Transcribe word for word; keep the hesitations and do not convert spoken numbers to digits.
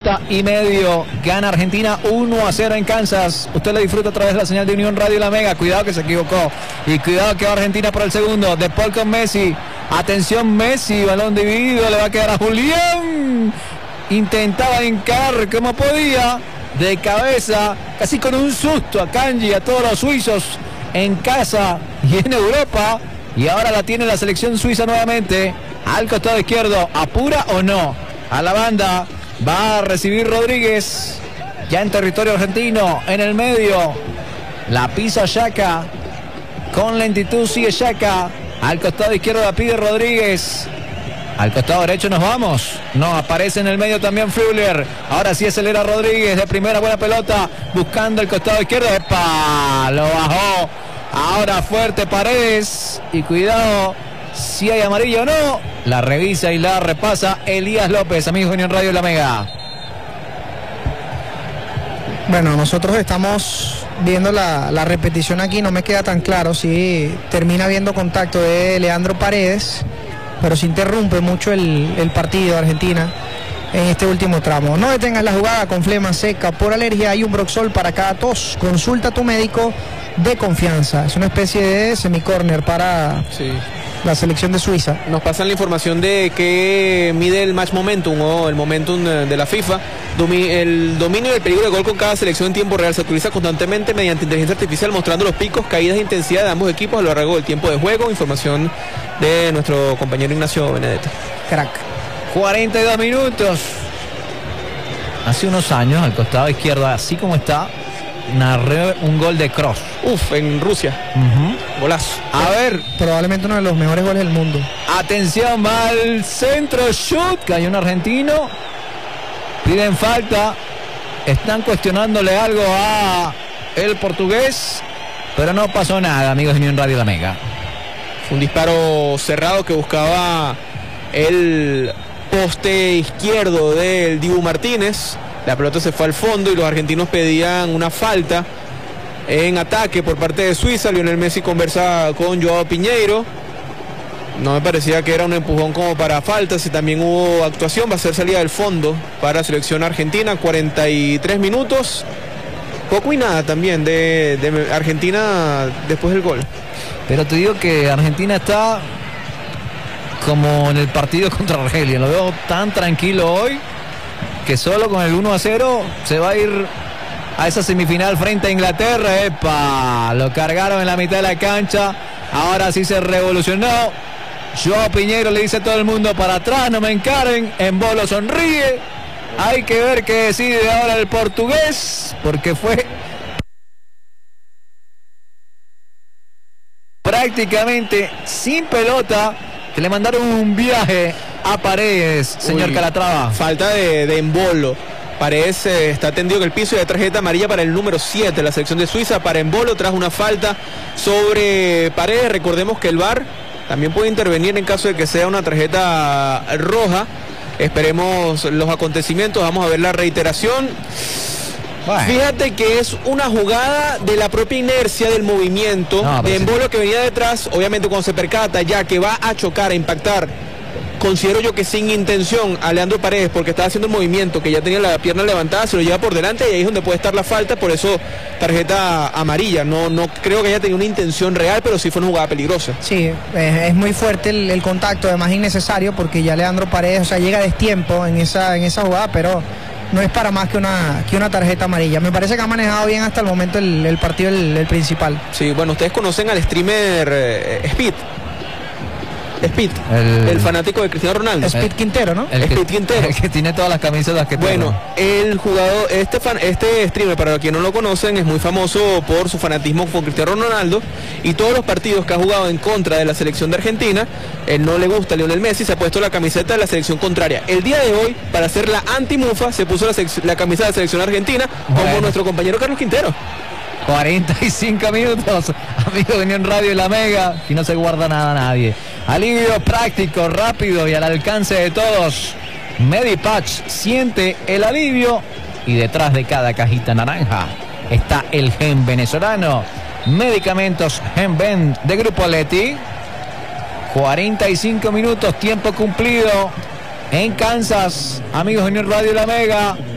pelota y medio. Gana Argentina uno a cero en Kansas. Usted lo disfruta a través de la señal de Unión Radio La Mega. Cuidado que se equivocó. Y cuidado que va Argentina por el segundo. De Paul con Messi. Atención Messi. Balón dividido. Le va a quedar a Julián. Intentaba encarar como podía. De cabeza. Casi con un susto a Kanji. A todos los suizos en casa y en Europa. Y ahora la tiene la selección suiza nuevamente. Al costado izquierdo. ¿Apura o no? A la banda. Va a recibir Rodríguez. Ya en territorio argentino. En el medio. La pisa Xhaka. Con lentitud sigue Xhaka. Al costado izquierdo la pide Rodríguez. Al costado derecho nos vamos. No, aparece en el medio también Freuler. Ahora sí acelera Rodríguez. De primera buena pelota. Buscando el costado izquierdo. ¡Epa! Lo bajó. Ahora fuerte Paredes. Y cuidado si hay amarillo o no. La revisa y la repasa Elías López. Amigos de Unión Radio La Mega. Bueno, nosotros estamos viendo la, la repetición aquí. No me queda tan claro si termina habiendo contacto de Leandro Paredes, pero se interrumpe mucho el, el partido de Argentina en este último tramo. No detengas la jugada con flema seca por alergia. Hay un Broxol para cada tos. Consulta a tu médico de confianza. Es una especie de semicórner para sí. la selección de Suiza. Nos pasan la información de que mide el match momentum o el momentum de la FIFA. El dominio y el peligro de gol con cada selección en tiempo real se actualiza constantemente mediante inteligencia artificial, mostrando los picos, caídas de intensidad de ambos equipos a lo largo del tiempo de juego. Información de nuestro compañero Ignacio Benedetto. Crack. cuarenta y dos minutos. Hace unos años, al costado izquierdo, así como está, narré un gol de Kroos. Uf, en Rusia. Uh-huh. Golazo. A ver. Probablemente uno de los mejores goles del mundo. Atención, va al centro, shoot. Cayó un argentino. Piden falta. Están cuestionándole algo a el portugués. Pero no pasó nada, amigos de Unión Radio La Mega. Un disparo cerrado que buscaba el poste izquierdo del Dibu Martínez. La pelota se fue al fondo y los argentinos pedían una falta en ataque por parte de Suiza. Lionel Messi conversa con Joao Piñeiro. No me parecía que era un empujón como para falta. Si también hubo actuación, va a ser salida del fondo para selección argentina. cuarenta y tres minutos. Poco y nada también de, de Argentina después del gol. Pero te digo que Argentina está como en el partido contra Argelia. Lo veo tan tranquilo hoy que solo con el uno a cero se va a ir a esa semifinal frente a Inglaterra. ¡Epa! Lo cargaron en la mitad de la cancha. Ahora sí se revolucionó. Joao Piñeiro le dice a todo el mundo: para atrás, no me encaren. Embolo sonríe. Hay que ver qué decide ahora el portugués, porque fue prácticamente sin pelota que le mandaron un viaje a Paredes, señor Uy, Calatrava. Falta de, de Embolo. Paredes eh, está tendido en el piso y hay tarjeta amarilla para el número siete de la selección de Suiza, para Embolo, tras una falta sobre Paredes. Recordemos que el V A R también puede intervenir en caso de que sea una tarjeta roja. Esperemos los acontecimientos, vamos a ver la reiteración. Bueno. Fíjate que es una jugada de la propia inercia del movimiento no, de Embolo, sí, que venía detrás. Obviamente cuando se percata ya que va a chocar, a impactar, considero yo que sin intención a Leandro Paredes, porque estaba haciendo el movimiento, que ya tenía la pierna levantada, se lo lleva por delante y ahí es donde puede estar la falta. Por eso tarjeta amarilla. No, no creo que haya tenido una intención real, pero sí fue una jugada peligrosa. Sí, eh, es muy fuerte el, el contacto, además innecesario, porque ya Leandro Paredes, o sea, llega a destiempo en esa, en esa jugada, pero no es para más que una, que una tarjeta amarilla. Me parece que ha manejado bien hasta el momento el, el partido, el, el principal. Sí, bueno, ustedes conocen al streamer eh, Speed. Speed, el, el fanático de Cristiano Ronaldo. Speed Quintero, ¿no? El Speed que, Quintero. El que tiene todas las camisetas que Bueno, tengo. El jugador, este fan, este streamer, para quien no lo conocen, es muy famoso por su fanatismo con Cristiano Ronaldo, y todos los partidos que ha jugado en contra de la selección de Argentina, él no le gusta a Lionel Messi, se ha puesto la camiseta de la selección contraria. El día de hoy, para hacer la anti-mufa, se puso la, la camisa de la selección argentina, bueno, como nuestro compañero Carlos Quintero. cuarenta y cinco minutos, amigos de Unión Radio y La Mega, y no se guarda nada a nadie. Alivio práctico, rápido y al alcance de todos. Medipatch siente el alivio, y detrás de cada cajita naranja está el gen venezolano. Medicamentos Genven de Grupo Leti. cuarenta y cinco minutos, tiempo cumplido en Kansas, amigos de Unión Radio y La Mega.